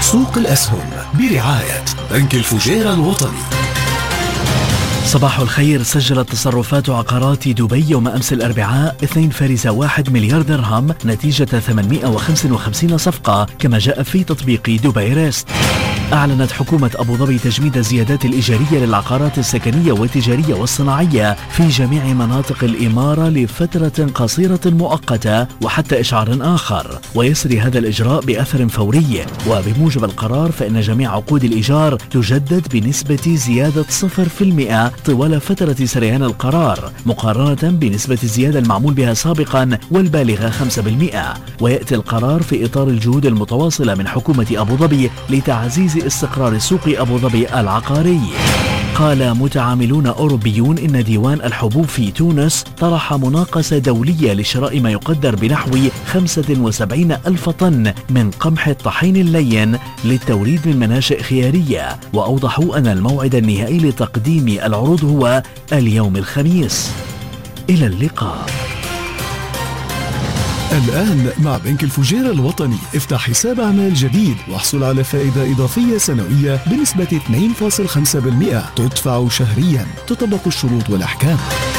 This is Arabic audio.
سوق الأسهم برعاية بنك الفجيرة الوطني. صباح الخير. سجلت تصرفات عقارات دبي يوم أمس الأربعاء 2.1 مليار درهم نتيجة 855 صفقة، كما جاء في تطبيق دبي ريست. أعلنت حكومة أبو ظبي تجميد الزيادات الإيجارية للعقارات السكنية والتجارية والصناعية في جميع مناطق الإمارة لفترة قصيرة مؤقتة وحتى إشعار آخر، ويسري هذا الإجراء بأثر فوري. وبموجب القرار فإن جميع عقود الإيجار تجدد بنسبة زيادة 0% طوال فترة سريان القرار، مقارنة بنسبة الزيادة المعمول بها سابقا والبالغة 5%. ويأتي القرار في إطار الجهود المتواصلة من حكومة أبو ظبي لتعزيز استقرار سوق أبو ظبي العقاري. قال متعاملون أوروبيون إن ديوان الحبوب في تونس طرح مناقصة دولية لشراء ما يقدر بنحو 75 ألف طن من قمح الطحين اللين للتوريد من مناشئ خيارية، وأوضحوا أن الموعد النهائي لتقديم العروض هو اليوم الخميس. إلى اللقاء. الآن مع بنك الفجيرة الوطني افتح حساب أعمال جديد واحصل على فائدة إضافية سنوية بنسبة 2.5% تدفع شهريا. تطبق الشروط والأحكام.